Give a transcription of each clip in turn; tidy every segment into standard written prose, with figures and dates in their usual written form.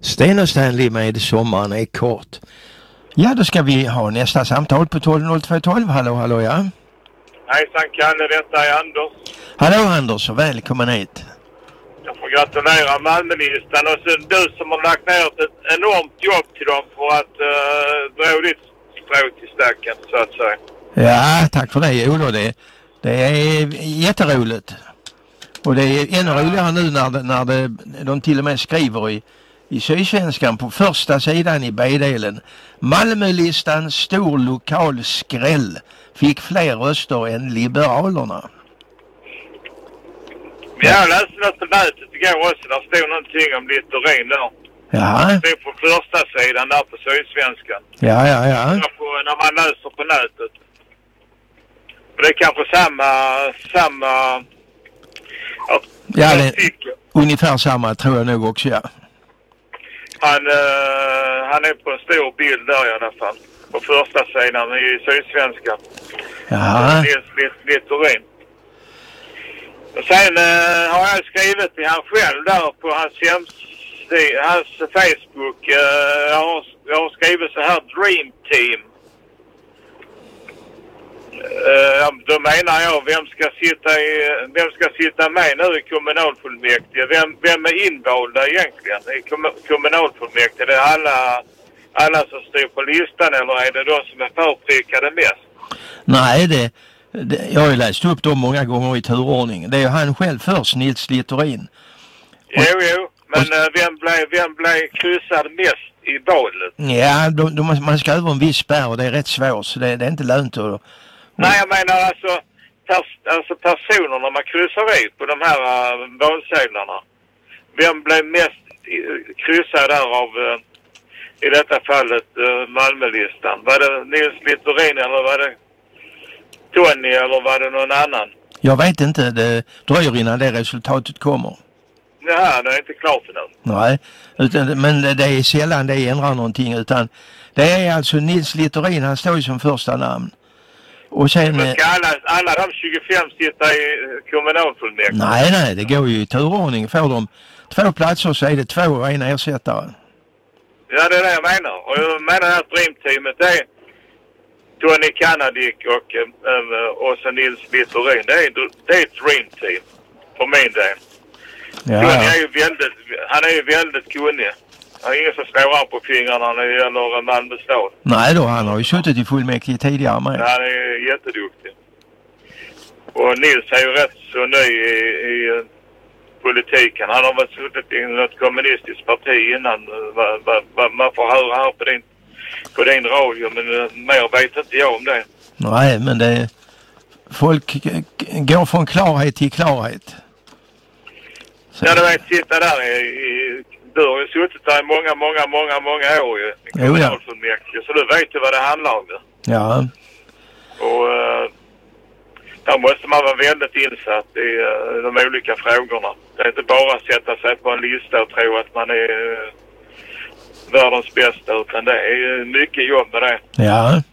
Sten och Stanley med Sommaren är kort. Ja, då ska vi ha nästa samtal på 120212. Hallå, hallå, ja. Hejsan Kalle, detta är Anders. Hallå Anders, och välkommen hit. Jag får gratulera Malmölistan och så du som har lagt ner ett enormt jobb till dem för att dra ditt strå till stacken, så att säga. Ja, tack för det, Olof. Det är jätteroligt. Och det är ännu roligare nu när de till och med skriver i Sydsvenskan på första sidan i B-delen. Malmölistan stor lokal skräll fick fler röster än Liberalerna. Jag läste något på nätet igår också. Där stod någonting om Littorin där. Ja. Det är på första sidan där på Sydsvenskan. Ja. När man läser på nätet. Och det är kanske samma ja, det är ungefär samma tror jag nog också, ja. Han är på en stor bild där i alla fall. På första sidan i Sydsvenskan. Ja. Littorin. Och sen har jag skrivit till han själv där på hans Facebook. Jag har skrivit så här Dream Team. Då menar jag vem ska sitta med nu i kommunalfullmäktige? Vem är invalda egentligen i kommunalfullmäktige? Det är alla som står på listan, eller är det de som är förprickade mest? Nej, jag har ju läst upp dem många gånger i turordningen. Det är ju han själv först, Nils Littorin. Jo, men vem blev kryssad mest i valet? Ja, man ska över en viss spärr och det är rätt svårt, så det är inte lönt att... Nej, jag menar alltså personerna man kryssar i på de här valsedlarna. Vem blev mest kryssad där av, i detta fallet, Malmölistan? Var det Nils Littorin eller var det Tony eller var det någon annan? Jag vet inte, det dröjer innan det resultatet kommer. Ja, det är inte klart för nu. Nej, men det är sällan det ändrar någonting, utan det är alltså Nils Littorin, han står ju som första namn. Och sen, men ska alla de 25 sitta i kommunalfullmäktige? Nej, det går ju i turordning. Får de 2 platser så är det 2 och en ersättare. Ja, det är det jag menar. Och jag menar att Dreamteamet, det är Tony Kanadik och så Nils Littorin. Det är ett Dreamteam för min del. Ja. Han är ju väldigt kunnig. Han är ingen som slår av på fingrarna när det gäller Malmö stad. Nej då, han har ju suttit i fullmäktige tidigare med. Ja, han är jätteduktig. Och Nils är ju rätt så ny i politiken. Han har varit suttit i något kommunistiskt parti innan. Man får höra här på din radio, men mer vet inte jag om det. Nej, men folk går från klarhet till klarhet. Så. Ja, du vet, sitta där du har ju suttit där i många år i kommunalfullmäktige, så du vet ju vad det handlar om. Ja. Och där måste man vara väldigt insatt i de olika frågorna. Det är inte bara att sätta sig på en lista och tro att man är världens bästa, utan det är mycket jobb med det. Ja.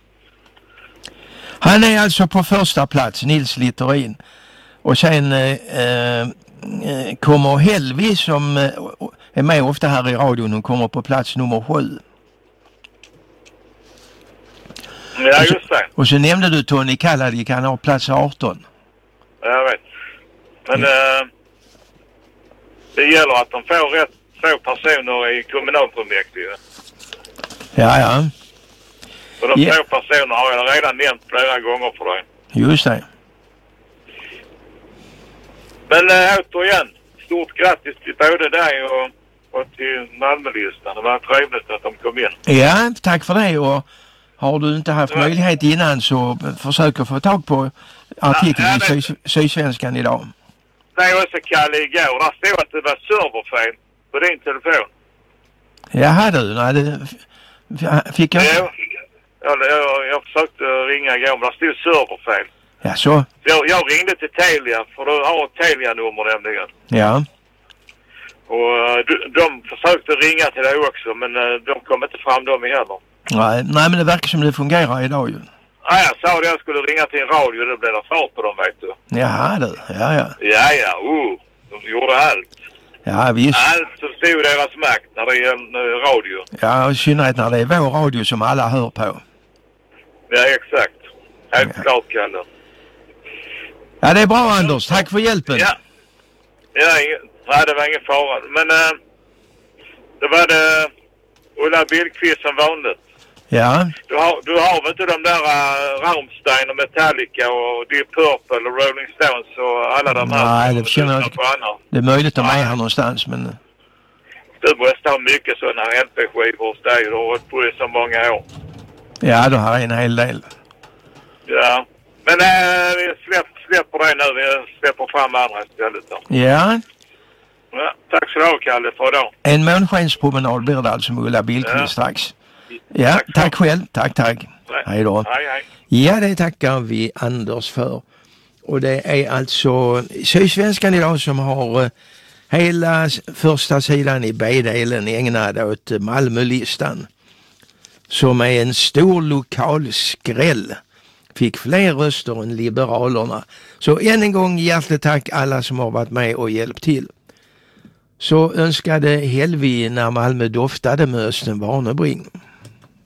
Han är alltså på första plats, Nils Littorin. Och sen kommer Helvi som är med ofta här i radion. Hon kommer på plats nummer 7. Ja, just det. Och så nämnde du Tony Kaladik, han har plats 18. Jag vet. Men det gäller att de får rätt få personer i kommunalfullmäktige. Ja. Och de få personer har jag redan nämnt flera gånger för dig. Just det. Men återigen, stort grattis till både dig och till Malmölistan. Det var trevligt att de kom in. Ja, tack för det. Och har du inte haft möjlighet innan så försök att få tag på artikeln i Sydsvenskan idag. Det är också Kalle igår. Där stod att det var serverfel på din telefon. Jaha du, nej det fick jag... Jag försökte ringa igår, men där stod serverfel. Ja, så? Jag ringde till Telia, för du har ett Telia-nummer nämligen. Ja. Och de försökte ringa till dig också, men de kom inte fram dem heller. Nej, men det verkar som det fungerar idag ju. Ja, jag sa det, jag skulle ringa till en radio, det blev det fart på dem, vet du. Jaha du, ja. Ja, de gjorde allt. Ja, visst. Allt som stod i deras makt när det gäller radio. Ja, i synnerhet när det är vår radio som alla hör på. Ja, exakt. Helt klart, Kalle. Ja, det är bra, Anders. Tack för hjälpen. Ja, det var ingen fara. Men det var det Ulla Billqvist som vanligt. Ja. Du har väl inte de där Rammstein och Metallica och Deep Purple och Rolling Stones och alla de här? Nej, det känner jag inte. Det är möjligt att de är här någonstans, men... Du måste ha mycket sådana här LP-skivor hos dig. Du har hållit på i så många år. Ja, det här är en hel del. Ja, men vi släpper det nu. Vi släpper fram andra istället då. Ja. Ja, tack så du, Kalle, för idag. En månskenspromenad blir det alltså med Ulla Billqvist strax. Ja, tack själv. Tack. Hej då. Hej. Ja, det tackar vi Anders för. Och det är alltså Sydsvenskan idag som har hela första sidan i B-delen ägnad åt Malmölistan. Som är en stor lokal skräll. Fick fler röster än Liberalerna. Så än en gång hjärtligt tack alla som har varit med och hjälpt till. Så önskade Helvi när Malmö doftade med Östen Warnerbring.